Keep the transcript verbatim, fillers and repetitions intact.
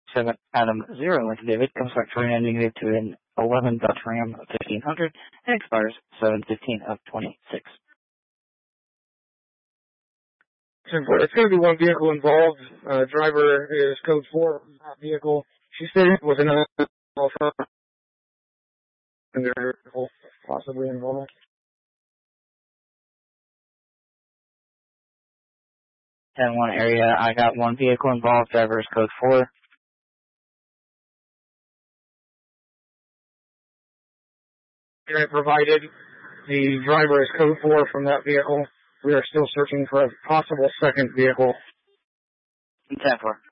seven Adam zero Lincoln David comes back for an ending negative to an eleven Dodge Ram of fifteen hundred and expires seven fifteen of twenty-six. It's going to be one vehicle involved. Uh, driver is code four of that vehicle. She said it was another vehicle possibly involved. ten one area, I got one vehicle involved. Driver is code four. I provided the driver is code four from that vehicle. We are still searching for a possible second vehicle. ten four.